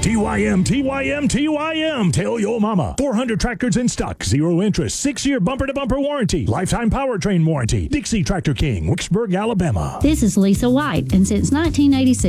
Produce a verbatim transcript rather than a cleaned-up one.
T Y M, T Y M, T Y M. Tell your mama. four hundred tractors in stock. Zero interest. Six-year bumper-to-bumper warranty. Lifetime powertrain warranty. Dixie Tractor King, Wicksburg, Alabama. This is Lisa White, and since nineteen eighty-six,